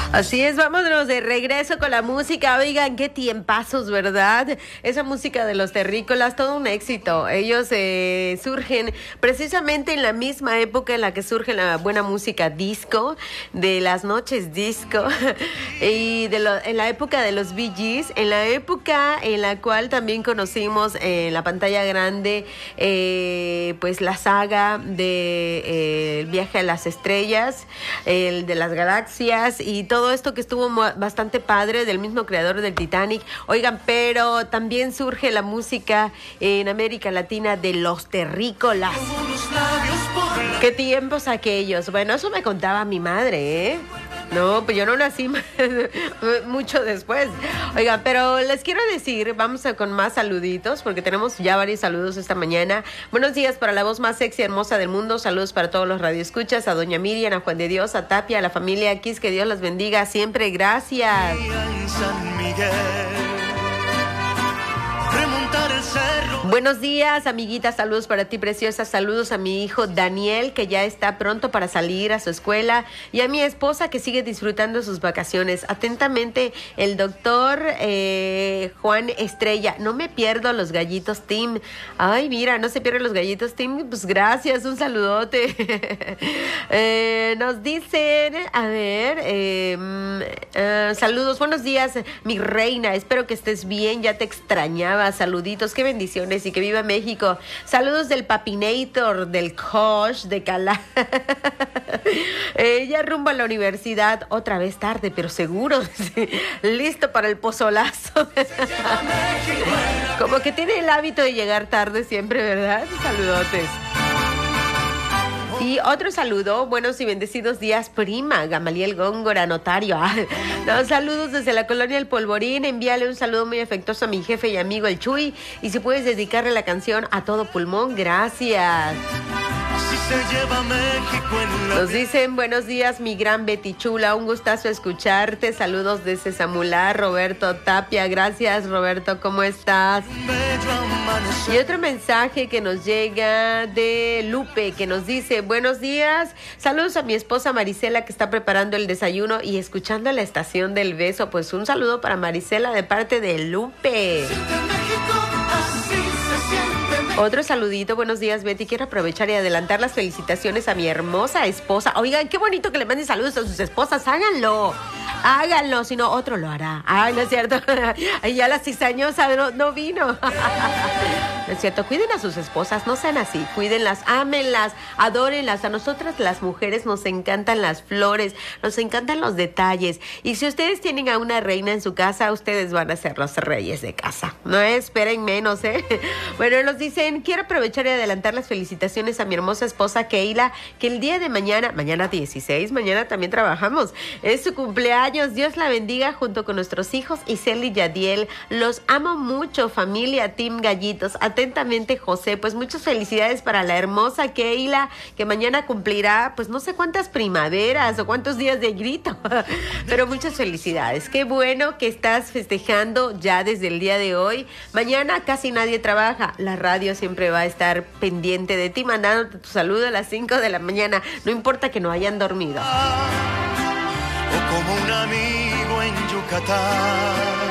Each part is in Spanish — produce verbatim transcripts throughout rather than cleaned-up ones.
Así es, vámonos de regreso con la música. Oigan, qué tiempazos, ¿verdad? Esa música de los terrícolas, todo un éxito. Ellos eh, surgen precisamente en la misma época en la que surge la buena música disco, de las noches disco, y de lo, en la época de los Bee Gees, en la época en la cual también conocimos en la pantalla grande, eh, pues la saga de eh, El viaje a las estrellas, el de las galaxias y todo todo esto que estuvo bastante padre, del mismo creador del Titanic. Oigan, pero también surge la música en América Latina de los terrícolas. ¿Qué tiempos aquellos? Bueno, eso me contaba mi madre, ¿eh? No, pues yo no nací mucho después. Oigan, pero les quiero decir, vamos a con más saluditos, porque tenemos ya varios saludos esta mañana. Buenos días para la voz más sexy y hermosa del mundo. Saludos para todos los radioescuchas, a doña Miriam, a Juan de Dios, a Tapia, a la familia Kiss, que Dios las bendiga siempre. Gracias. Buenos días, amiguita, saludos para ti, preciosa, saludos a mi hijo Daniel, que ya está pronto para salir a su escuela, y a mi esposa, que sigue disfrutando sus vacaciones. Atentamente, el doctor eh, Juan Estrella. No me pierdo los gallitos Tim. Ay, mira, no se pierden los gallitos Tim. Pues gracias, un saludote. eh, nos dicen, a ver, eh, uh, saludos, buenos días, mi reina, espero que estés bien, ya te extrañaba, saluditos, qué bendiciones y que viva México. Saludos del Papinator, del Kosh, de Cala. Ella rumbo a la universidad, otra vez tarde, pero seguro, sí, listo para el pozolazo. Como que tiene el hábito de llegar tarde siempre, ¿verdad? Saludotes. Y otro saludo, buenos y bendecidos días, prima, Gamaliel Góngora, notario. Ah, no, saludos desde la colonia El Polvorín. Envíale un saludo muy afectuoso a mi jefe y amigo el Chuy. Y si puedes dedicarle la canción A Todo Pulmón, gracias. Nos dicen, buenos días, mi gran Betty Chula, un gustazo escucharte. Saludos desde Samulá, Roberto Tapia. Gracias, Roberto, ¿cómo estás? Y otro mensaje que nos llega de Lupe, que nos dice, buenos días, saludos a mi esposa Marisela, que está preparando el desayuno y escuchando la estación del beso. Pues un saludo para Marisela de parte de Lupe. Otro saludito, buenos días, Betty. Quiero aprovechar y adelantar las felicitaciones a mi hermosa esposa. Oigan, qué bonito que le manden saludos a sus esposas. Háganlo, háganlo, si no, otro lo hará. Ay, no es cierto. Ay, ya la cizañosa no, no vino. No es cierto, cuiden a sus esposas, no sean así. Cuídenlas, ámenlas, adórenlas. A nosotras las mujeres nos encantan las flores, nos encantan los detalles. Y si ustedes tienen a una reina en su casa, ustedes van a ser los reyes de casa. No esperen menos, ¿eh? Bueno, nos dicen, quiero aprovechar y adelantar las felicitaciones a mi hermosa esposa Keila, que el día de mañana, mañana dieciséis, mañana también trabajamos, es su cumpleaños. Dios la bendiga junto con nuestros hijos Isel y Yadiel. Los amo mucho, familia Team Gallitos. Atentamente, José. Pues muchas felicidades para la hermosa Keila, que mañana cumplirá, pues no sé cuántas primaveras o cuántos días de grito, pero muchas felicidades. Qué bueno que estás festejando ya desde el día de hoy. Mañana casi nadie trabaja. La radio siempre va a estar pendiente de ti, mandándote tu saludo a las cinco de la mañana, no importa que no hayan dormido. O como un amigo en Yucatán.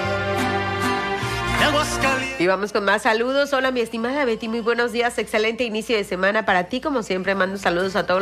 Y vamos con más saludos. Hola, mi estimada Betty, muy buenos días, excelente inicio de semana para ti. Como siempre, mando saludos a todos